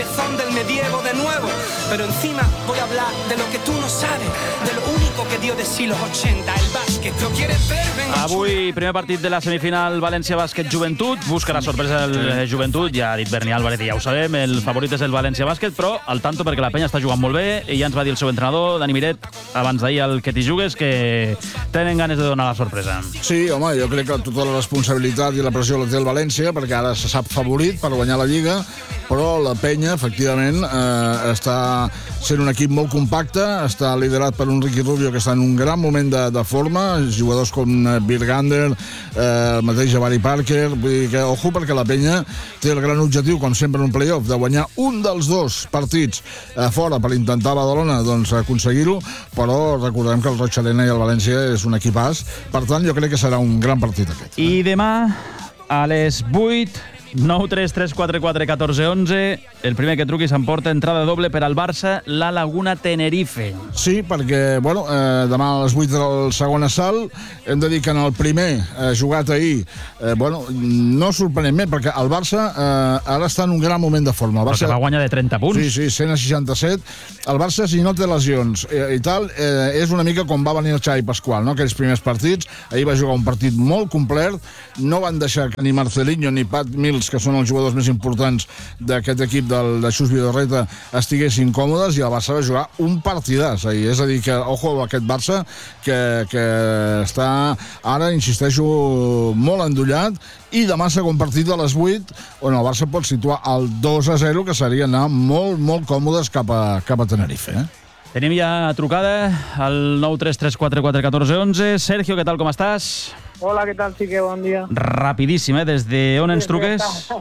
cabezón del medievo de nuevo. Pero encima voy a hablar de lo que tú no sabes, de lo único que dio de sí los 80, el bàsquet. ¿Lo quieres ver? Venga. Avui, primer partit de la semifinal València Bàsquet Joventut. Busca la sorpresa del Joventut. Ja ha dit Berni Álvarez i ja ho sabem. El favorit és el València Bàsquet, però al tanto perquè la penya està jugant molt bé i ja ens va dir el seu entrenador, Dani Miret, abans d'ahir al Que t'hi jugues, que tenen ganes de donar la sorpresa. Sí, home, jo crec que tota la responsabilitat i la pressió la té el València, perquè ara se sap favorit per guanyar la Lliga, però la penya, efectivament, està sent un equip molt compacte, està liderat per un Ricky Rubio que està en un gran moment de forma, jugadors com Birgander, el mateix Jabari Parker, vull dir que, ojo, perquè la penya té el gran objectiu, com sempre en un playoff, de guanyar un dels dos partits fora per intentar a Badalona doncs, aconseguir-ho, però recordem que el Roig Arena i el València és un equipàs, per tant jo crec que serà un gran partit aquest. I demà, a les 8... 9 3 3 4 4 14 11. El primer que truqui s'emporta entrada doble per al Barça, la Laguna Tenerife. Sí, perquè, bueno, demà a les 8 del segon assalt, hem de dir que en el primer jugat ahir, bueno, no sorprenentment, perquè el Barça ara està en un gran moment de forma. El Barça va guanyar de 30 punts. Sí, sí, 167. El Barça, si no té lesions i tal, és una mica com va venir el Xavi Pasqual, no? Aquells primers partits. Ahir va jugar un partit molt complet, no van deixar que ni Marcelinho ni Pat Mills, que són els jugadors més importants d'aquest equip de Xus Vidorreta, estiguessin còmodes, i el Barça va jugar un partidàs. És a dir, que, ojo, aquest Barça que està ara, insisteixo, molt endollat, i demà segon partit a les 8, on el Barça pot situar el 2-0, que seria anar molt, molt còmodes cap a Tenerife. Tenim ja trucada al 9 3 3 4 4 14 11. Sergio, què tal, com estàs? Hola, què tal, Xique? Bon dia. Rapidíssim, Des d'on ens truques?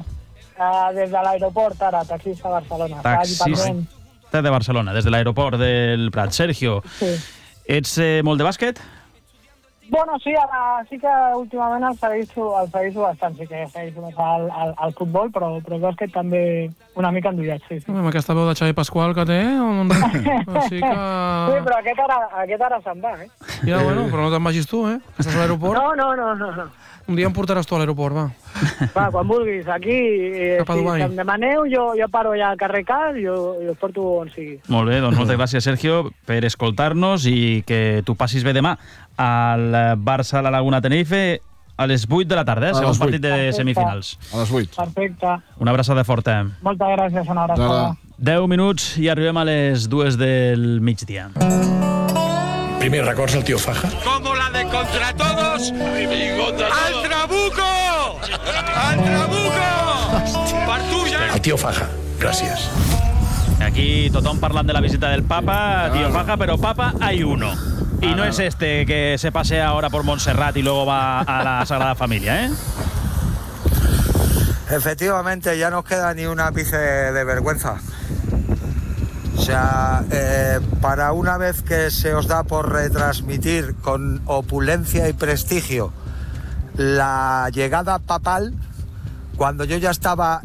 Des de l'aeroport, ara, taxista a Barcelona. Taxista de Barcelona, des de l'aeroport del Prat. Sergio, sí. Ets molt de bàsquet? Bueno, sí, ara sí que últimament el segueixo bastant, sí que segueixo més al futbol, però el bàsquet també una mica endollat, sí. Amb aquesta veu de Xavi Pasqual que té, així que... Sí, però aquest ara se'n va, Ja, bueno, però no te'n vagis tu, Estàs a l'aeroport? No. Un dia em portaràs tu a l'aeroport, va. Va, quan vulguis, aquí, si em demaneu, jo paro allà al carrer Cal i us porto on sigui. Molt bé, doncs moltes gràcies, Sergio, per escoltar-nos i que tu passis bé demà al Barça a la Laguna Tenerife a les 8 de la tarda, segon partit de semifinals. A les 8. Perfecte. Una abraçada forta. Moltes gràcies, una abraçada. 10 minuts i arribem a les 2 del migdia. Primer records al tío Faja. Como la de Contra Todos. ¡Al Trabuco! ¡Al Trabuco! Partuya. Al tío Faja. Gràcies. Aquí tothom parlant de la visita del Papa, tío Faja, pero Papa hay uno. Y no es este que se pasea ahora por Montserrat y luego va a la Sagrada Familia, Efectivamente, ya nos queda ni un ápice de vergüenza. O sea, para una vez que se os da por retransmitir con opulencia y prestigio la llegada papal, cuando yo ya estaba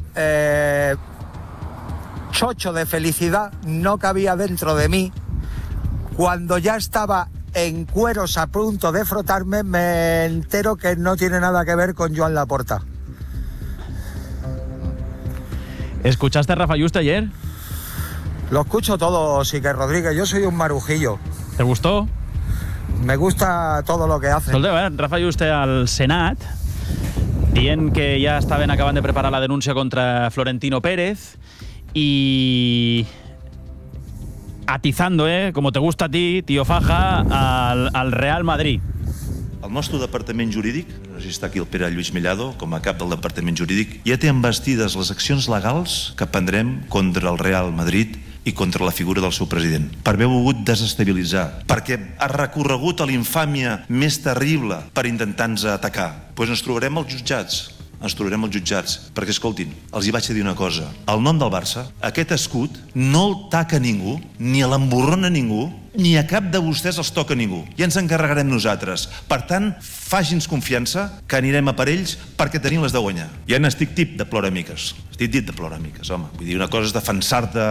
chocho de felicidad, no cabía dentro de mí, cuando ya estaba en cueros a punto de frotarme, me entero que no tiene nada que ver con Joan Laporta. ¿Escuchaste a Rafa Yuste ayer? Lo escucho todo, Sique Rodríguez. Yo soy un marujillo. ¿Te gustó? Me gusta todo lo que hace. Escolteu, Rafa Yuste al Senat dient que ja estaven acabant de preparar la denúncia contra Florentino Pérez y atizando, como te gusta a ti, tío Faja, al Real Madrid. El nostre departament jurídic, no sé si està aquí el Pere Lluís Mellado, com a cap del departament jurídic, ja té embestides les accions legals que prendrem contra el Real Madrid i contra la figura del seu president, per haver volgut desestabilitzar, perquè ha recorregut a l'infàmia més terrible per intentar-nos atacar. Doncs ens trobarem als jutjats, perquè, escoltin, els hi vaig a dir una cosa. El nom del Barça, aquest escut, no el taca ningú, ni l'emborrona ningú, ni a cap de vostès els toca ningú. Ja ens encarregarem nosaltres. Per tant, faci'ns confiança, que anirem a per ells perquè tenim les de guanyar. Ja n'estic tip de ploramiques. Estic dit de ploramiques, home. Vull dir, una cosa és defensar-te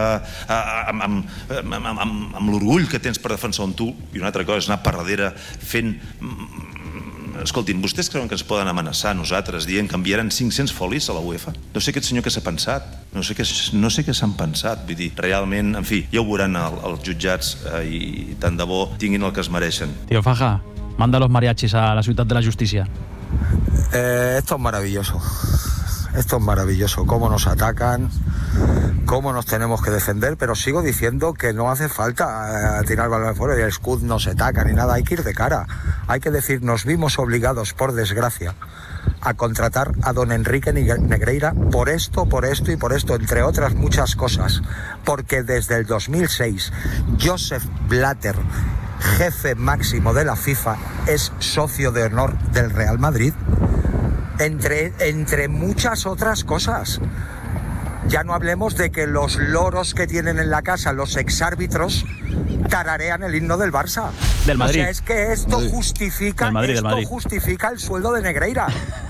amb l'orgull que tens per defensar un tu, i una altra cosa és anar per darrere fent Escoltin, vostès creuen que ens poden amenaçar nosaltres dient que enviaran 500 folis a la UEFA? No sé aquest senyor què s'ha pensat. No sé què s'han pensat. Vull dir, realment, en fi, ja ho veuran els jutjats i tant de bo tinguin el que es mereixen. Tío Faja, manda los mariachis a la ciutat de la justícia. Esto es maravilloso. Esto es maravilloso. Cómo nos atacan, cómo nos tenemos que defender, pero sigo diciendo que no hace falta tirar balones fuera y el Scud no se ataca ni nada. Hay que ir de cara. Hay que decir, nos vimos obligados, por desgracia, a contratar a don Enrique Negreira por esto y por esto, entre otras muchas cosas. Porque desde el 2006, Joseph Blatter, jefe máximo de la FIFA, es socio de honor del Real Madrid, entre muchas otras cosas. Ya no hablemos de que los loros que tienen en la casa los exárbitros tararean el himno del Barça. Del Madrid. O sea, es que esto justifica el sueldo de Negreira.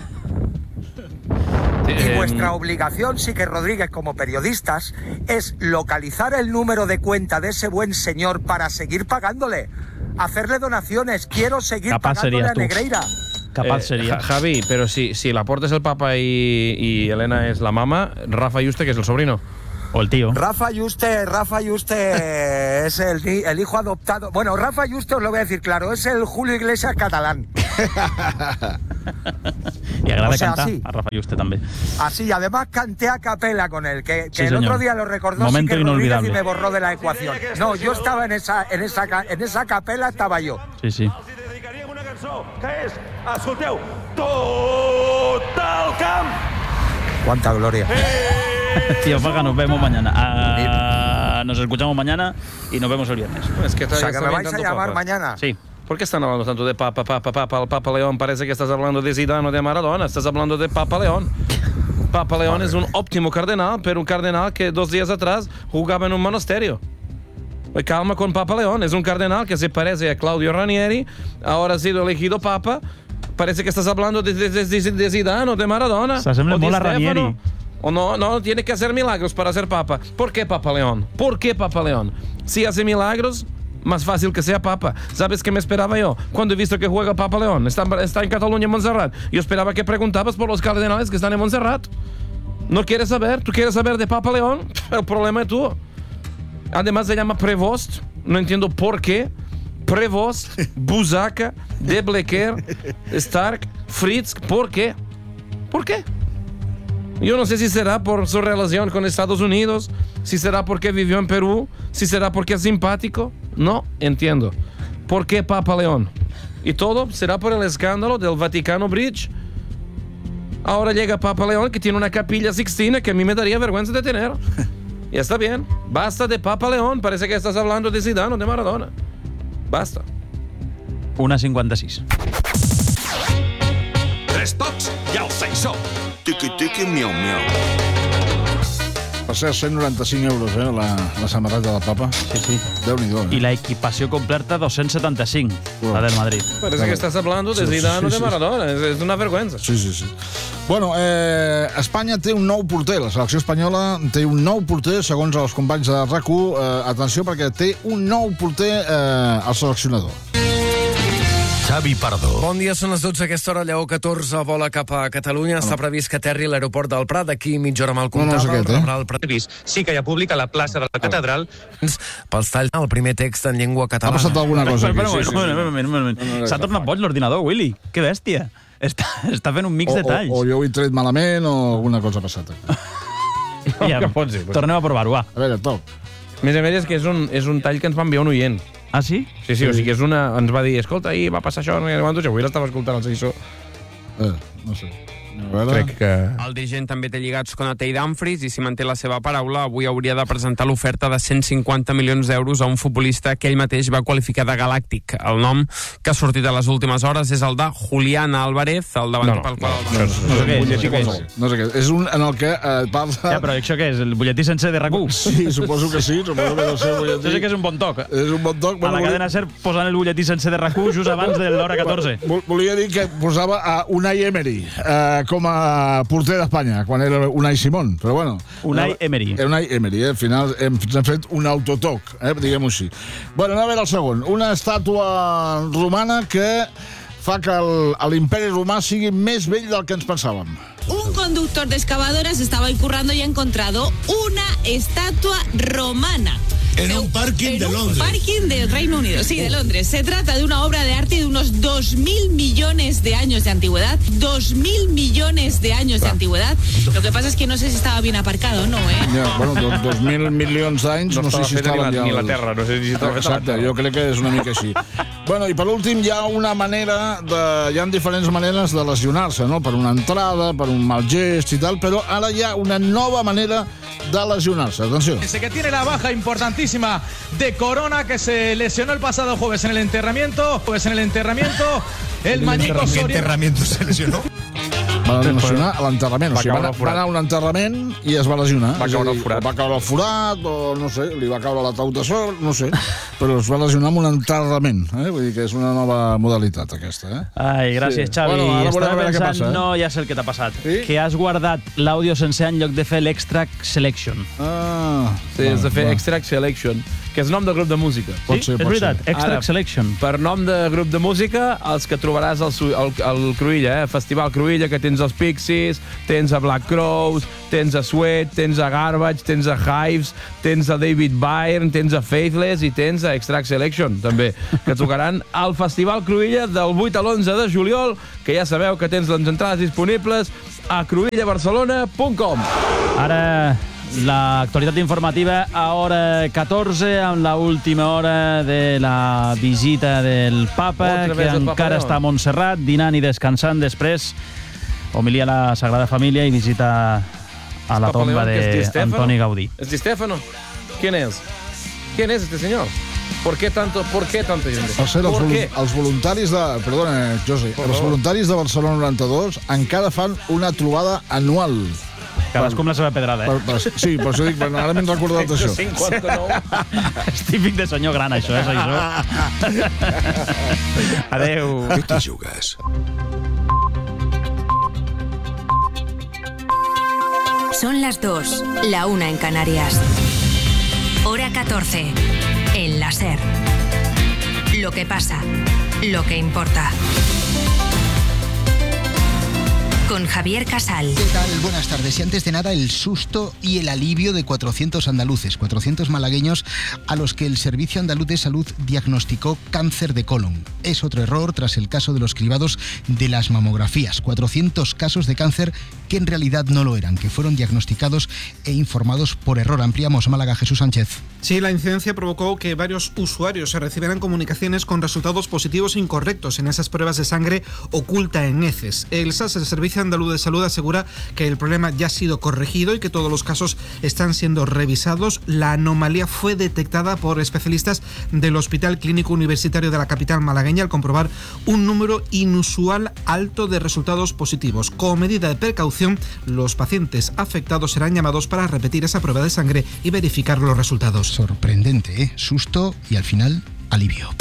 Y vuestra obligación, sí que Rodríguez, como periodistas, es localizar el número de cuenta de ese buen señor para seguir pagándole, hacerle donaciones. Quiero seguir pagándole a Negreira. Capaz sería. Javi, pero si Laporta es el papa y Elena es la mamá, Rafa Yuste, que es el sobrino. O el tío. Rafa Yuste es el hijo adoptado. Bueno, Rafa Yuste, os lo voy a decir claro, es el Julio Iglesias catalán. Y agrada cantar a Rafa Yuste también. Así, además canté a capela con él, que sí, el señor. otro día lo recordó Momento sí que Rodríguez y inolvidable. me borró de la ecuación. No, yo estaba en esa capela, estaba yo. Sí, sí. Que és, escolteu, Total Camp! Cuánta gloria. Tío Faja, nos vemos mañana. Nos escuchamos mañana y nos vemos el viernes. Es que O sea, que me vais a llamar mañana. Sí. ¿Por qué están hablando tanto de Papa? El Papa León parece que estás hablando de Zidane o de Maradona. Estás hablando de Papa León. Papa León es un óptimo cardenal, pero un cardenal que 2 días atrás jugaba en un monasterio. Calma con Papa León, es un cardenal que se parece a Claudio Ranieri, ahora ha sido elegido Papa. Parece que estás hablando de Zidane o de Maradona. Se asemeja molt a Ranieri. O no, tiene que hacer milagros para ser Papa. ¿Por qué Papa León? ¿Por qué Papa León? Si hace milagros, más fácil que sea Papa. ¿Sabes qué me esperaba yo? Cuando he visto que juega Papa León, está en Cataluña, en Montserrat. Yo esperaba que preguntabas por los cardenales que están en Montserrat. ¿No quieres saber? ¿Tú quieres saber de Papa León? El problema es tú. Además se llama Prevost, no entiendo por qué. Prevost, Buzaca, De Blecker, Stark, Fritz, ¿por qué? ¿Por qué? Yo no sé si será por su relación con Estados Unidos, si será porque vivió en Perú, si será porque es simpático. No entiendo. ¿Por qué Papa León? Y todo será por el escándalo del Vaticano Bridge. Ahora llega Papa León, que tiene una capilla Sixtina que a mí me daría vergüenza de tener. Ya está bien. Basta de Papa León. Parece que estás hablando de Zidane o de Maradona. Basta. 1:56. 3 tocs i el Saissó. Tiqui-tiqui, miau-miau. Per ser 195 euros, la samarreta del Papa. Sí. Déu-n'hi-do. Y la equipación completa 275, la del Madrid. Parece que estás hablando de Zidane o de Maradona. Es una vergüenza. Sí. Bueno, Espanya té un nou porter. La selecció espanyola té un nou porter, segons els companys de RAC1. Atenció, perquè té un nou porter el seleccionador. Xavi Pardo. Bon dia, són les 12. Aquesta hora, Lleó 14 vola cap a Catalunya. Està previst que aterri a l'aeroport del Prat. D'aquí mitja hora me'l comptava. No és aquest, rebrà el previst. Sí que hi ha públic a la plaça de la catedral. Pels talls, el primer text en llengua Ha catalana. passat alguna cosa aquí. Un moment. S'ha tornat boig l'ordinador, Willy. Que bèstia. Està fent un mix de talls. O jo ho he tret malament o alguna cosa ha passat. Ja, tornem a provar-ho, va. A veure, top. Més a més, és que és un tall que ens va enviar un oient. Ah, sí? Sí, o sigui que és ens va dir, escolta, ahir va passar això, avui l'estava escoltant el Saissó. No sé. Crec que... El dirigent també té lligats Konaté i Dumfries i si manté la seva paraula, avui hauria de presentar l'oferta de 150 milions d'euros a un futbolista que ell mateix va qualificar de galàctic. El nom que ha sortit a les últimes hores és el de Julián Álvarez, el davanter pel qual... No sé què. És un en el que parla... Ja, però això què és? El butlletí sencer de RAC1? Sí, suposo que sí. Suposo que deu ser el butlletí. Això sí que és un bon toc. És un bon toc. A la cadena SER posant el butlletí sencer de RAC1 just abans de l'hora 14. Volia dir que posava a Unai Emery com a porter d'Espanya, quan era Unai Simón, però bueno. Unai Emery. Unai Emery, al final hem fet un autotoc, diguem-ho així. Bueno, anem a veure el segon. Una estàtua romana que fa que l'imperi romà sigui més vell del que ens pensàvem. Un conductor de excavadoras estaba ahí currando y ha encontrado una estatua romana. En un parking de Londres. Un parking del Reino Unido, sí, de Londres. Se trata de una obra de arte de unos 2.000 millones de años de antigüedad. 2.000 millones de años de antigüedad. Lo que pasa es que no sé si estaba bien aparcado o no, Ja, bueno, 2.000 milions d'anys, no sé si estaven ja... Ni la Terra, no sé si estava... Exacte, jo crec que és una mica així. Bueno, i per últim hi ha una manera hi ha diferents maneres de lesionar-se, no? Per una entrada, per un mal gest i tal, però ara hi ha una nova manera de lesionar-se. Atenció. Que tiene la baja importantísima de Corona, que se lesionó el pasado jueves en el enterramiento. El mañico Soria... ¿Enterramiento se lesionó? Va lesionar a l'enterrament. O sigui, va anar a un enterrament i es va lesionar. Va caure al forat. Va caure al forat, o no sé, li va caure la taüt de sol, no sé. Però es va lesionar amb un enterrament. Vull dir que és una nova modalitat, aquesta. Ai, gràcies, Xavi. Bueno, ara estava veurem què pensant, passa. no, ja sé el que t'ha passat. Sí? Que has guardat l'àudio sencer en lloc de fer l'extract selection. Sí, has de fer extract selection, que és nom de grup de música. Pot ser. És veritat, extract selection. Per nom de grup de música, els que trobaràs al Cruïlla, Festival Cruïlla, que tens els Pixies, tens a Black Crowes, tens a Sweat, tens a Garbage, tens a Hives, tens a David Byrne, tens a Faithless i tens a Extract Selection, també, que tocaran al Festival Cruïlla del 8 a l'11 de juliol, que ja sabeu que tens les entrades disponibles a cruillabarcelona.com. Ara, l'actualitat informativa a hora 14, amb l'última hora de la visita del Papa, que encara està a Montserrat, dinant i descansant després. Homilia a la Sagrada Família y visita a la tomba de Antoni Gaudí. ¿Es Di Stefano? ¿Quién es? ¿Quién es este señor? ¿Por qué tanto gente? Per cert, els voluntaris de... Perdona, José. Els voluntaris de Barcelona 92 encara fan una trobada anual. Cadascú amb la seva pedrada, Sí, per això dic, ara m'he recordat d'això. 59. És típic de senyor gran, això, això. Adeu. Què t'hi jugues? Son las 2, la 1 en Canarias. Hora 14, en la SER. Lo que pasa, lo que importa. Con Javier Casal. ¿Qué tal? Buenas tardes. Y antes de nada, el susto y el alivio de 400 andaluces, 400 malagueños a los que el Servicio Andaluz de Salud diagnosticó cáncer de colon. Es otro error tras el caso de los cribados de las mamografías. 400 casos de cáncer que en realidad no lo eran, que fueron diagnosticados e informados por error. Ampliamos. Málaga, Jesús Sánchez. Sí, la incidencia provocó que varios usuarios se recibieran comunicaciones con resultados positivos e incorrectos en esas pruebas de sangre oculta en heces. El SAS, el Servicio Andaluz de Salud, asegura que el problema ya ha sido corregido y que todos los casos están siendo revisados. La anomalía fue detectada por especialistas del Hospital Clínico Universitario de la capital malagueña al comprobar un número inusual alto de resultados positivos. Como medida de precaución, los pacientes afectados serán llamados para repetir esa prueba de sangre y verificar los resultados. Sorprendente, ¿eh? Susto y al final, alivio.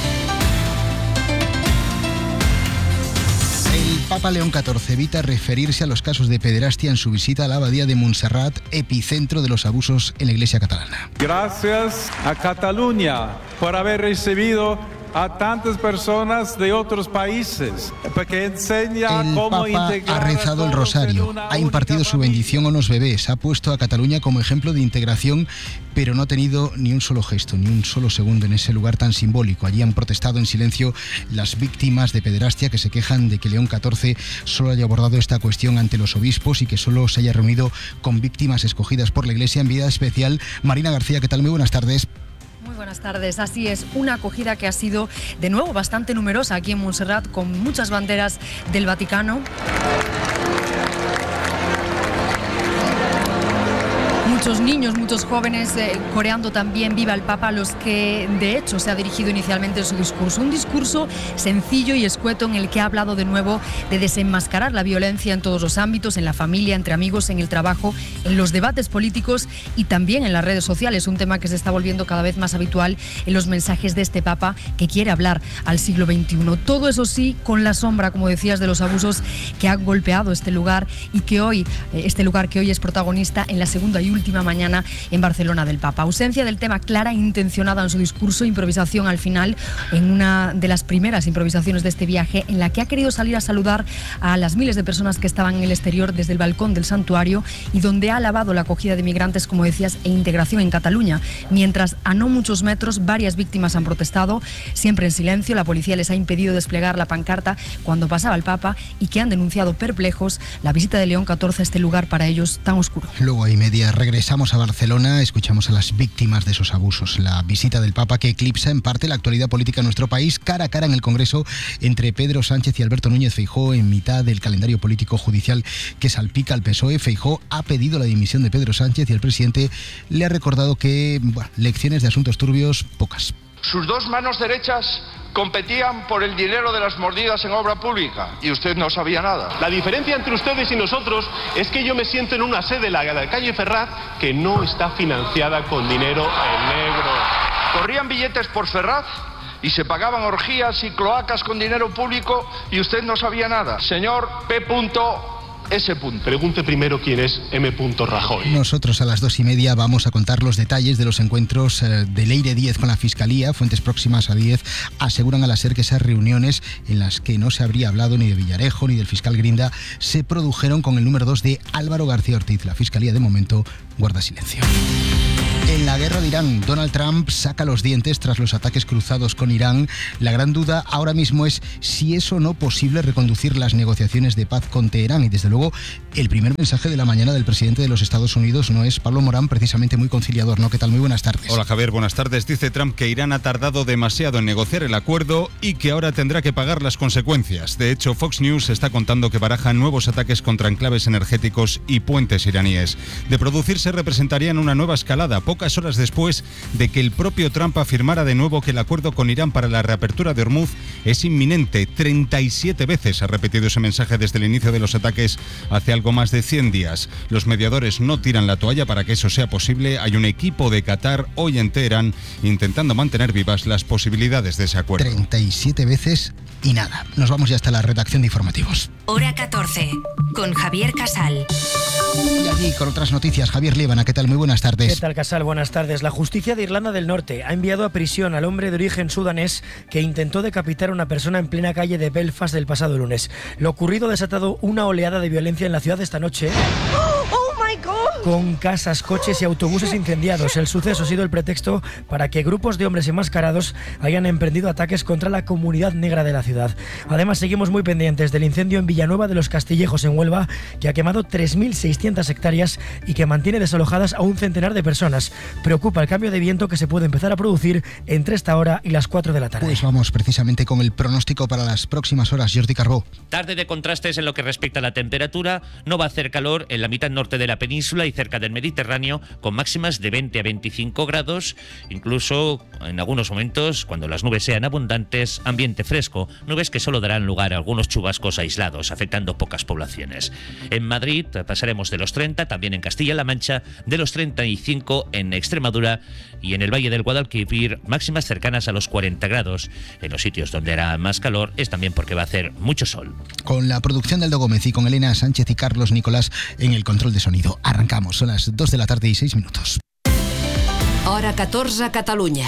El Papa León XIV evita referirse a los casos de pederastia en su visita a la abadía de Montserrat, epicentro de los abusos en la Iglesia catalana. Gracias a Cataluña por haber recibido a tantas personas de otros países, porque enseña cómo integrar. Ha rezado el rosario, ha impartido su bendición a unos bebés, ha puesto a Cataluña como ejemplo de integración, pero no ha tenido ni un solo gesto, ni un solo segundo en ese lugar tan simbólico. Allí han protestado en silencio las víctimas de pederastia, que se quejan de que León XIV solo haya abordado esta cuestión ante los obispos y que solo se haya reunido con víctimas escogidas por la Iglesia. Enviada especial, Marina García, ¿qué tal? Muy buenas tardes. Muy buenas tardes, así es, una acogida que ha sido de nuevo bastante numerosa aquí en Montserrat, con muchas banderas del Vaticano. Muchos niños, muchos jóvenes coreando también Viva el Papa, a los que de hecho se ha dirigido inicialmente su discurso. Un discurso sencillo y escueto en el que ha hablado de nuevo de desenmascarar la violencia en todos los ámbitos, en la familia, entre amigos, en el trabajo, en los debates políticos y también en las redes sociales, un tema que se está volviendo cada vez más habitual en los mensajes de este Papa que quiere hablar al siglo XXI. Todo eso sí, con la sombra, como decías, de los abusos que han golpeado este lugar y que hoy, es protagonista en la segunda y última misma mañana en Barcelona del Papa. Ausencia del tema clara e intencionada en su discurso, improvisación al final, en una de las primeras improvisaciones de este viaje, en la que ha querido salir a saludar a las miles de personas que estaban en el exterior desde el balcón del santuario y donde ha alabado la acogida de migrantes, como decías, e integración en Cataluña. Mientras a no muchos metros varias víctimas han protestado, siempre en silencio. La policía les ha impedido desplegar la pancarta cuando pasaba el Papa y que han denunciado perplejos la visita de León XIV a este lugar para ellos tan oscuro. Luego y media regresamos a Barcelona, escuchamos a las víctimas de esos abusos. La visita del Papa que eclipsa en parte la actualidad política en nuestro país, cara a cara en el Congreso entre Pedro Sánchez y Alberto Núñez Feijóo en mitad del calendario político judicial que salpica al PSOE. Feijóo ha pedido la dimisión de Pedro Sánchez y el presidente le ha recordado que lecciones de asuntos turbios pocas. Sus dos manos derechas competían por el dinero de las mordidas en obra pública y usted no sabía nada. La diferencia entre ustedes y nosotros es que yo me siento en una sede, la calle Ferraz, que no está financiada con dinero en negro. Corrían billetes por Ferraz y se pagaban orgías y cloacas con dinero público y usted no sabía nada. Señor P.S. Pregunte primero quién es M. Rajoy. Nosotros a las 2:30 vamos a contar los detalles de los encuentros de Leire Díez con la Fiscalía. Fuentes próximas a Díez aseguran a la SER que esas reuniones en las que no se habría hablado ni de Villarejo ni del fiscal Grinda se produjeron con el número 2 de Álvaro García Ortiz. La Fiscalía de momento guarda silencio. En la guerra de Irán, Donald Trump saca los dientes tras los ataques cruzados con Irán. La gran duda ahora mismo es si es o no posible reconducir las negociaciones de paz con Teherán. Y desde luego, el primer mensaje de la mañana del presidente de los Estados Unidos no es Pablo Morán, precisamente muy conciliador, ¿no? ¿Qué tal? Muy buenas tardes. Hola Javier, buenas tardes. Dice Trump que Irán ha tardado demasiado en negociar el acuerdo y que ahora tendrá que pagar las consecuencias. De hecho, Fox News está contando que barajan nuevos ataques contra enclaves energéticos y puentes iraníes. De producirse, representarían una nueva escalada, pocas horas después de que el propio Trump afirmara de nuevo que el acuerdo con Irán para la reapertura de Hormuz es inminente. 37 veces ha repetido ese mensaje desde el inicio de los ataques hace algo más de 100 días. Los mediadores no tiran la toalla para que eso sea posible. Hay un equipo de Qatar hoy en Teherán intentando mantener vivas las posibilidades de ese acuerdo. 37 veces y nada. Nos vamos ya hasta la redacción de informativos. Hora 14, con Javier Casal. Y allí con otras noticias, Javier Líbana, ¿qué tal? Muy buenas tardes. ¿Qué tal, Casal? Buenas tardes. La justicia de Irlanda del Norte ha enviado a prisión al hombre de origen sudanés que intentó decapitar a una persona en plena calle de Belfast el pasado lunes. Lo ocurrido ha desatado una oleada de violencia en la ciudad esta noche. Con casas, coches y autobuses incendiados. El suceso ha sido el pretexto para que grupos de hombres enmascarados hayan emprendido ataques contra la comunidad negra de la ciudad. Además, seguimos muy pendientes del incendio en Villanueva de los Castillejos, en Huelva, que ha quemado 3.600 hectáreas y que mantiene desalojadas a un centenar de personas. Preocupa el cambio de viento que se puede empezar a producir entre esta hora y las 4 de la tarde. Pues vamos precisamente con el pronóstico para las próximas horas. Jordi Carbó. Tarde de contrastes en lo que respecta a la temperatura. No va a hacer calor en la mitad norte de la península y cerca del Mediterráneo, con máximas de 20 a 25 grados, incluso en algunos momentos, cuando las nubes sean abundantes, ambiente fresco, nubes que solo darán lugar a algunos chubascos aislados, afectando pocas poblaciones. En Madrid pasaremos de los 30, también en Castilla-La Mancha, de los 35 en Extremadura y en el Valle del Guadalquivir, máximas cercanas a los 40 grados. En los sitios donde hará más calor es también porque va a hacer mucho sol. Con la producción de Aldo Gómez y con Elena Sánchez y Carlos Nicolás en el control de sonido. Arrancamos, son las 2 de la tarde y 6 minutos. Hora 14 a Catalunya.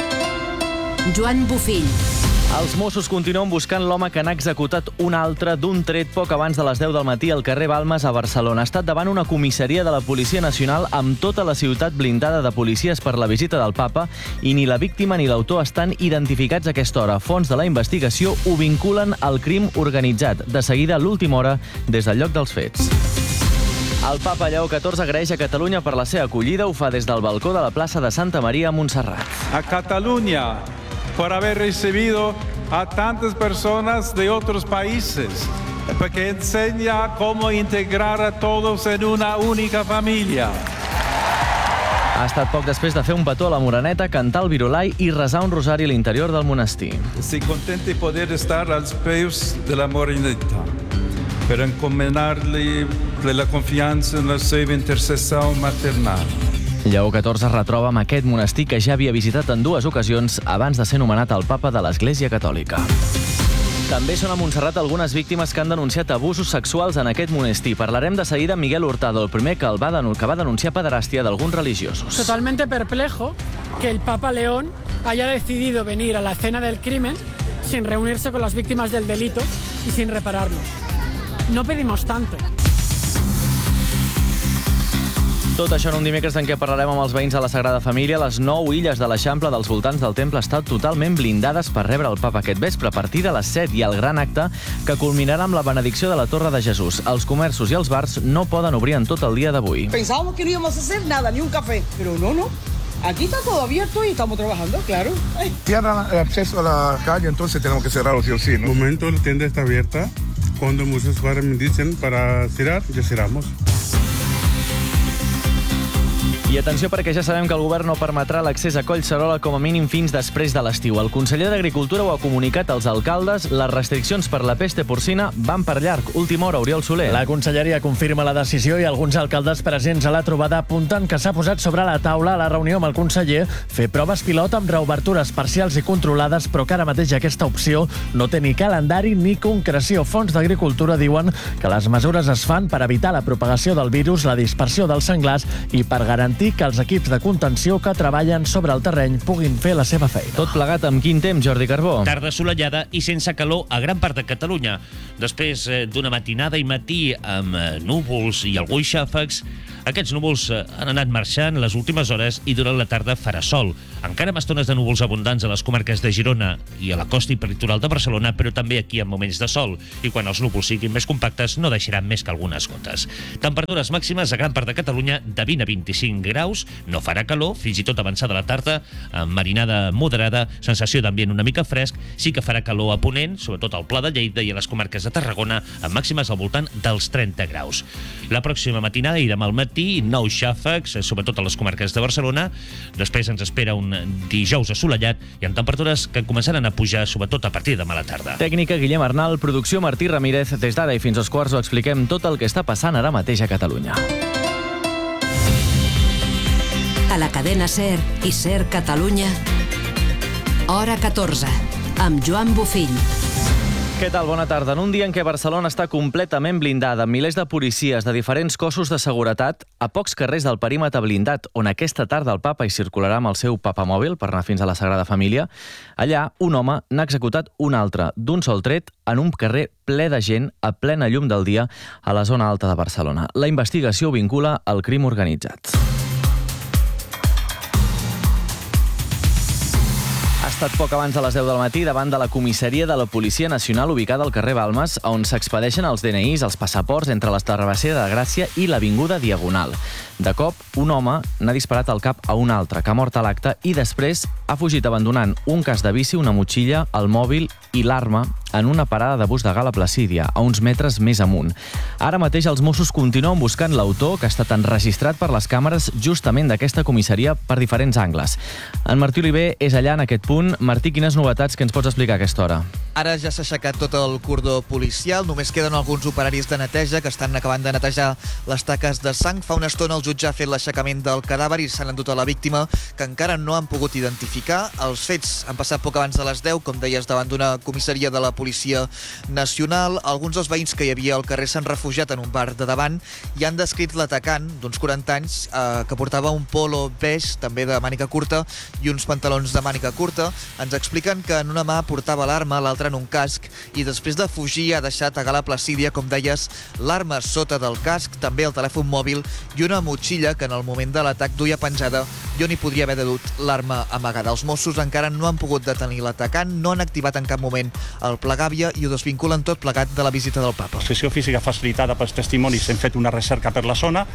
Joan Bufill. Els Mossos continuen buscant l'home que n'ha executat un altre d'un tret poc abans de les 10 del matí al carrer Balmes a Barcelona. Ha estat davant una comissaria de la Policia Nacional amb tota la ciutat blindada de policies per la visita del Papa i ni la víctima ni l'autor estan identificats a aquesta hora. Fonts de la investigació ho vinculen al crim organitzat. De seguida, a l'última hora, des del lloc dels fets. El Papa Lleó XIV agraeix a Catalunya per la seva acollida. Ho fa des del balcó de la plaça de Santa Maria a Montserrat. A Cataluña por haber recibido a tantas personas de otros países, porque enseña cómo integrar a todos en una única familia. Ha estat poc després de fer un petó a la Moreneta, cantar el virolai i resar un rosari a l'interior del monestir. Estoy contento de poder estar als peus de la Moreneta, per encomendar-li la confiança en la seva intercessió maternal. Lleó XIV es retroba amb aquest monestir que ja havia visitat en 2 ocasions abans de ser nomenat el papa de l'Església Catòlica. També són a Montserrat algunes víctimes que han denunciat abusos sexuals en aquest monestir. Parlarem de seguida amb Miguel Hurtado, el primer que va denunciar pederàstia d'alguns religiosos. Totalmente perplejo que el Papa León haya decidido venir a la escena del crimen sin reunirse con las víctimas del delito y sin repararlo. No pedimos tanto. Tot això en un dimecres en què parlarem amb els veïns de la Sagrada Família. Les 9 illes de l'Eixample dels voltants del temple estan totalment blindades per rebre el papa aquest vespre a partir de les 7 i el gran acte que culminarà amb la benedicció de la Torre de Jesús. Els comerços i els bars no poden obrir en tot el dia d'avui. Pensábamos que no íbamos a hacer nada, ni un café, pero no. Aquí está todo abierto y estamos trabajando, claro. Cierran el acceso a la calle, entonces tenemos que cerrarlo sí o sí, ¿no? En el momento la tienda está abierta. Cuando muchos padres me dicen para cerrar, ya cerramos. I atenció perquè ja sabem que el govern no permetrà l'accés a Collserola com a mínim fins després de l'estiu. El conseller d'Agricultura ho ha comunicat als alcaldes. Les restriccions per la peste porcina van per llarg. Última hora, Oriol Soler. La conselleria confirma la decisió i alguns alcaldes presents a la trobada apunten que s'ha posat sobre la taula a la reunió amb el conseller fer proves pilot amb reobertures parcials i controlades, però que ara mateix aquesta opció no té ni calendari ni concreció. Fons d'Agricultura diuen que les mesures es fan per evitar la propagació del virus, la dispersió dels senglars i per garantir que els equips de contenció que treballen sobre el terreny puguin fer la seva feina. Tot plegat amb quin temps, Jordi Carbó? Tarda assolellada i sense calor a gran part de Catalunya. Després d'una matinada i matí amb núvols i alguns xàfecs, aquests núvols han anat marxant les últimes hores i durant la tarda farà sol. Encara amb estones de núvols abundants a les comarques de Girona i a la costa i peritoral de Barcelona, però també aquí amb moments de sol. I quan els núvols siguin més compactes no deixaran més que algunes gotes. Temperatures màximes a gran part de Catalunya de 20 a 25 graus. No farà calor, fins i tot avançada la tarda, amb marinada moderada, sensació d'ambient una mica fresc. Sí que farà calor a Ponent, sobretot al Pla de Lleida i a les comarques de Tarragona, amb màximes al voltant dels 30 graus. La pròxima matinada i demà al matí, nous xàfecs, sobretot a les comarques de Barcelona. Després ens espera un dijous assolellat i amb temperatures que començaran a pujar, sobretot a partir de demà a la tarda. Tècnica Guillem Arnal, producció Martí Ramírez. Des d'ara i fins als quarts ho expliquem tot el que està passant ara mateix a Catalunya. A la cadena SER i SER Catalunya, hora 14, amb Joan Bofill. Què tal? Bona tarda. En un dia en què Barcelona està completament blindada, amb milers de policies de diferents cossos de seguretat, a pocs carrers del perímetre blindat, on aquesta tarda el papa hi circularà amb el seu papamòbil per anar fins a la Sagrada Família, allà un home n'ha executat un altre, d'un sol tret, en un carrer ple de gent, a plena llum del dia, a la zona alta de Barcelona. La investigació vincula al crim organitzat. Ha estat poc abans de les 10 del matí davant de la comissaria de la Policia Nacional ubicada al carrer Balmes, on s'expedeixen els DNIs, els passaports entre la Travessera de Gràcia i l'Avinguda Diagonal. De cop, un home n'ha disparat al cap a un altre, que ha mort a l'acte, i després ha fugit abandonant un cas de bici, una motxilla, el mòbil i l'arma en una parada de bus de Gala Placídia, a uns metres més amunt. Ara mateix els Mossos continuen buscant l'autor, que ha estat enregistrat per les càmeres justament d'aquesta comissaria per diferents angles. En Martí Oliver és allà en aquest punt. Martí, quines novetats que ens pots explicar a aquesta hora? Ara ja s'ha aixecat tot el cordó policial, només queden alguns operaris de neteja que estan acabant de netejar les taques de sang. Fa una estona el jutge ha fet l'aixecament del cadàver i s'han endut a la víctima, que encara no han pogut identificar. Els fets han passat poc abans de les 10, com deies, davant d'una comissaria de la Policia Nacional. Alguns dels veïns que hi havia al carrer s'han refugiat en un bar de davant i han descrit l'atacant, d'uns 40 anys, que portava un polo beix, també de màniga curta, i uns pantalons de màniga curta. Ens expliquen que en una mà portava l'arma, l'altra en un casc, i després de fugir ha deixat a Gala Placídia, com deies, l'arma sota del casc, també el telèfon mòbil i una motxilla que en el moment de l'atac duia penjada i on hi podria haver dut l'arma amagada. Els Mossos encara no han pogut detenir l'atacant, no han activat en cap moment el pla Gàbia i ho desvinculen tot plegat de la visita del papa. La sessió física facilitada pels testimonis, hem fet una recerca per la zona,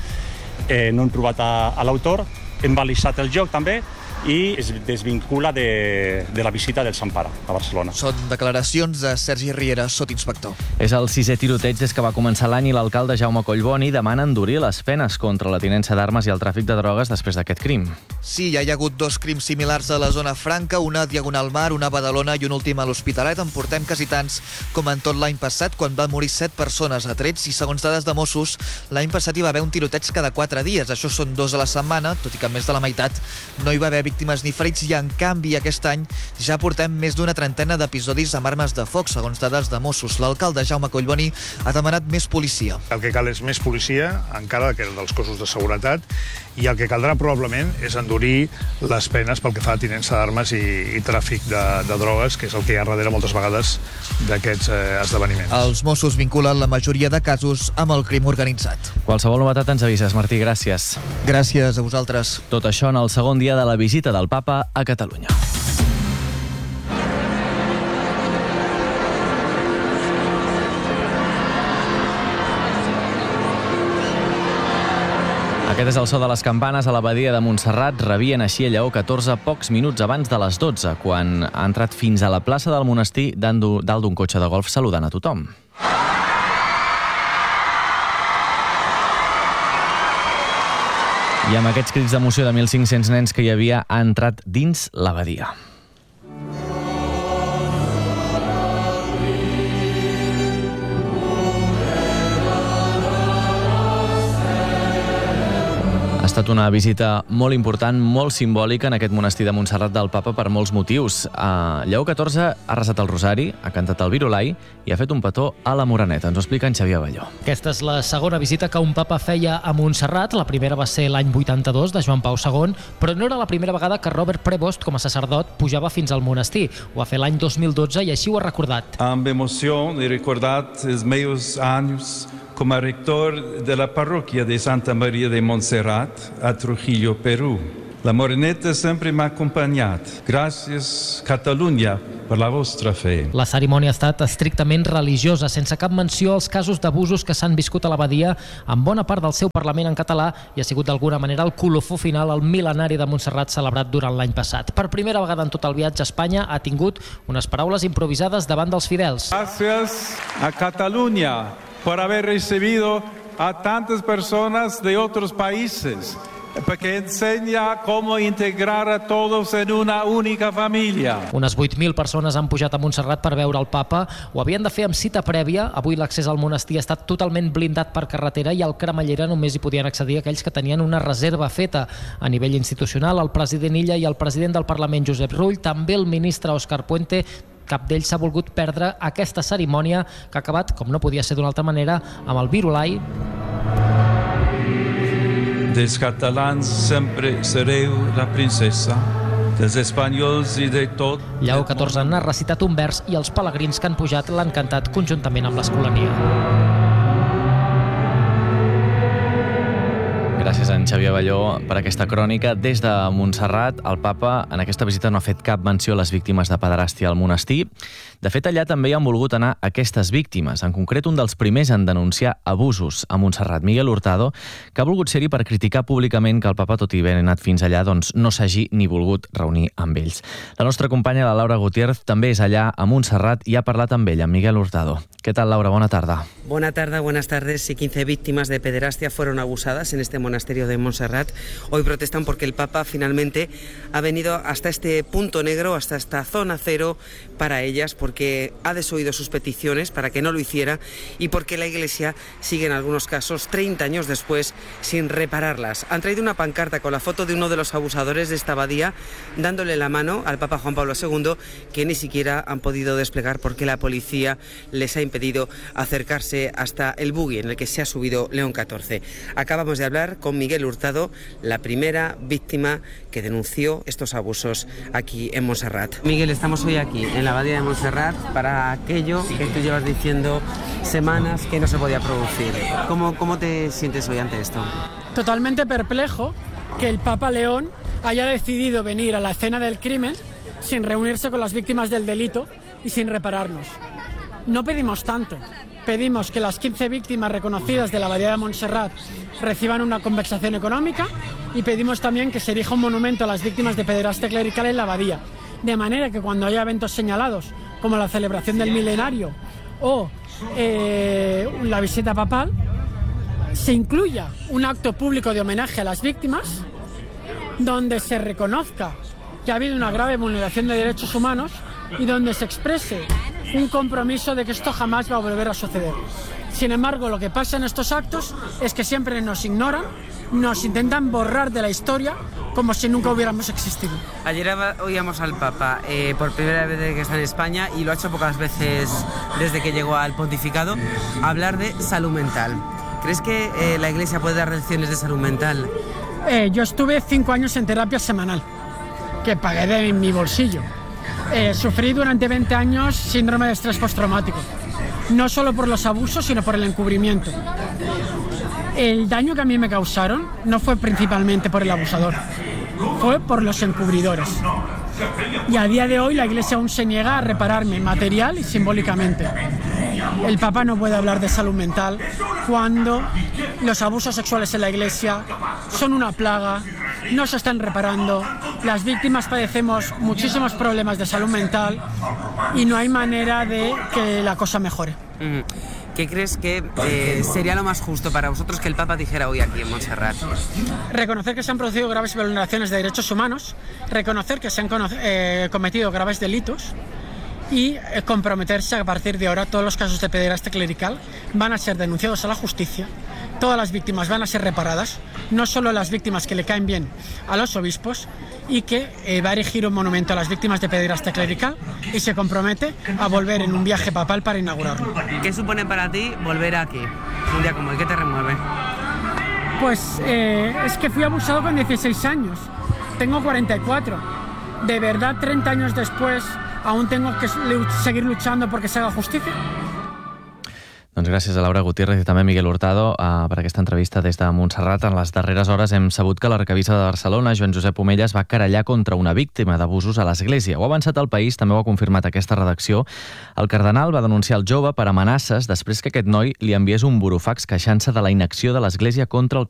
no hem trobat a l'autor, hem balisat el joc també, i es desvincula de la visita del Sant Pare a Barcelona. Són declaracions de Sergi Riera, sotinspector. És el 6è tiroteig des que va començar l'any i l'alcalde Jaume Collboni demana endurir les penes contra la tinença d'armes i el tràfic de drogues després d'aquest crim. Sí, ja hi ha hagut 2 crims similars a la zona franca, una a Diagonal Mar, una a Badalona i un últim a l'Hospitalet. En portem quasi tants com en tot l'any passat, quan van morir 7 persones a trets, i segons dades de Mossos, l'any passat hi va haver un tiroteig cada 4 dies. Això són 2 a la setmana, tot i que en més de la meitat no hi va haver víctimes ni ferits i, en canvi, aquest any ja portem més d'una trentena d'episodis amb armes de foc, segons dades de Mossos. L'alcalde Jaume Collboni ha demanat més policia. El que cal és més policia, encara que dels cossos de seguretat, i el que caldrà probablement és endurir les penes pel que fa a tinença d'armes i tràfic de drogues, que és el que hi ha darrere moltes vegades d'aquests esdeveniments. Els Mossos vinculen la majoria de casos amb el crim organitzat. Qualsevol novetat ens avises, Martí, gràcies. Gràcies a vosaltres. Tot això en el segon dia de la visita del Papa a Catalunya. Aquest és el so de les campanes a l'abadia de Montserrat. Rebien així a Lleó 14 pocs minuts abans de les 12, quan ha entrat fins a la plaça del monestir dalt d'un cotxe de golf saludant a tothom. I amb aquests crits d'emoció de 1.500 nens que hi havia, ha entrat dins l'abadia. Ha estat una visita molt important, molt simbòlica en aquest monestir de Montserrat del Papa per molts motius. Lleó XIV ha resat el rosari, ha cantat el virolai i ha fet un petó a la Moreneta. Ens ho explica en Xavier Abelló. Aquesta és la segona visita que un papa feia a Montserrat. La primera va ser l'any 82 de Joan Pau II, però no era la primera vegada que Robert Prevost, com a sacerdot, pujava fins al monestir. Ho va fer l'any 2012 i així ho ha recordat. Amb emoció he recordat els meus anys com a rector de la parròquia de Santa Maria de Montserrat a Trujillo, Perú. La Moreneta sempre m'ha acompanyat. Gràcies, Catalunya, per la vostra fe. La cerimònia ha estat estrictament religiosa, sense cap menció als casos d'abusos que s'han viscut a l'abadia, amb bona part del seu Parlament en català, i ha sigut d'alguna manera el colofó final al mil·lenari de Montserrat celebrat durant l'any passat. Per primera vegada en tot el viatge a Espanya ha tingut unes paraules improvisades davant dels fidels. Gràcies a Catalunya por haber recibido a tantas personas de otros países, porque enseña cómo integrar a todos en una única familia. Unes 8.000 persones han pujat a Montserrat per veure el Papa. Ho havien de fer amb cita prèvia. Avui l'accés al monestir ha estat totalment blindat per carretera i al Cremallera només hi podien accedir aquells que tenien una reserva feta. A nivell institucional, el president Illa i el president del Parlament, Josep Rull, també el ministre Òscar Puente, cap d'ells s'ha volgut perdre aquesta cerimònia que ha acabat, com no podia ser d'una altra manera, amb el virolai. Dels catalans sempre sereu la princesa, dels espanyols i de tot. Lleó XIV n'ha recitat un vers i els pelegrins que han pujat l'han cantat conjuntament amb l'Escolania. Gràcies a en Xavier Abelló per aquesta crònica. Des de Montserrat, el Papa en aquesta visita no ha fet cap menció a les víctimes de pederàstia al monestir. De fet, allà també hi han volgut anar aquestes víctimes. En concret, un dels primers en denunciar abusos a Montserrat, Miguel Hurtado, que ha volgut ser-hi per criticar públicament que el Papa, tot i haver anat fins allà, doncs no s'hagi ni volgut reunir amb ells. La nostra companya, la Laura Gutiérrez, també és allà a Montserrat i ha parlat amb ell, amb Miguel Hurtado. ¿Qué tal, Laura? Buena tarde. Buenas tardes. 15 víctimas de pederastia fueron abusadas en este monasterio de Montserrat. Hoy protestan porque el Papa finalmente ha venido hasta este punto negro, hasta esta zona cero para ellas, porque ha desoído sus peticiones para que no lo hiciera y porque la Iglesia sigue en algunos casos 30 años después sin repararlas. Han traído una pancarta con la foto de uno de los abusadores de esta abadía dándole la mano al Papa Juan Pablo II, que ni siquiera han podido desplegar porque la policía les ha impedido acercarse hasta el buggy en el que se ha subido León XIV. Acabamos de hablar con Miguel Hurtado, la primera víctima que denunció estos abusos aquí en Montserrat. Miguel, estamos hoy aquí en la abadía de Montserrat para aquello que tú llevas diciendo semanas que no se podía producir. ¿Cómo te sientes hoy ante esto? Totalmente perplejo que el Papa León haya decidido venir a la escena del crimen sin reunirse con las víctimas del delito y sin repararnos. No pedimos tanto. Pedimos que las 15 víctimas reconocidas de la abadía de Montserrat reciban una compensación económica y pedimos también que se erija un monumento a las víctimas de pederastia clerical en la abadía, de manera que cuando haya eventos señalados, como la celebración del milenario o la visita papal, se incluya un acto público de homenaje a las víctimas donde se reconozca que ha habido una grave vulneración de derechos humanos y donde se exprese un compromiso de que esto jamás va a volver a suceder. Sin embargo, lo que pasa en estos actos es que siempre nos ignoran nos intentan borrar de la historia como si nunca hubiéramos existido. Ayer oíamos al Papa por primera vez desde que está en España, y lo ha hecho pocas veces desde que llegó al pontificado, hablar de salud mental. ¿Crees que la Iglesia puede dar lecciones de salud mental? Yo estuve 5 años en terapia semanal, que pagué de mi bolsillo. Sufrí durante 20 años síndrome de estrés postraumático, no solo por los abusos, sino por el encubrimiento. El daño que a mí me causaron no fue principalmente por el abusador, fue por los encubridores. Y a día de hoy la Iglesia aún se niega a repararme material y simbólicamente. El Papa no puede hablar de salud mental cuando los abusos sexuales en la Iglesia son una plaga, no se están reparando, las víctimas padecemos muchísimos problemas de salud mental y no hay manera de que la cosa mejore. ¿Qué crees que sería lo más justo para vosotros que el Papa dijera hoy aquí en Montserrat? Reconocer que se han producido graves vulneraciones de derechos humanos, reconocer que se han cometido graves delitos y comprometerse a que a partir de ahora todos los casos de pederastia clerical van a ser denunciados a la justicia, todas las víctimas van a ser reparadas, no solo las víctimas que le caen bien a los obispos, y que va a erigir un monumento a las víctimas de pederastia clerical y se compromete a volver en un viaje papal para inaugurarlo. ¿Qué supone para ti volver aquí, un día como hoy? ¿Qué te remueve? Pues es que fui abusado con 16 años, tengo 44, de verdad 30 años después aún tengo que seguir luchando porque se haga justicia. Doncs gràcies a Laura Gutiérrez i també a Miguel Hurtado per aquesta entrevista des de Montserrat. En les darreres hores hem sabut que l'arquebisbe de Barcelona, Joan Josep Omella, es va querellar contra una víctima d'abusos a l'Església. Ho ha avançat El País, també ho ha confirmat aquesta redacció. El cardenal va denunciar el jove per amenaces després que aquest noi li enviés un burofax queixant-se de la inacció de l'Església contra el